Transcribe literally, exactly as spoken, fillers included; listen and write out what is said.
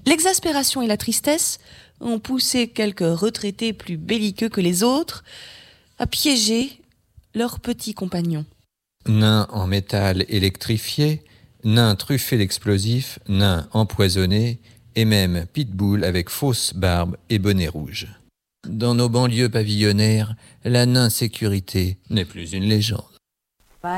L'exaspération et la tristesse ont poussé quelques retraités plus belliqueux que les autres à piéger leurs petits compagnons. Nains en métal électrifié, nains truffés d'explosifs, nains empoisonnés, et même pitbull avec fausse barbe et bonnet rouge. Dans nos banlieues pavillonnaires, la nain sécurité n'est plus une légende.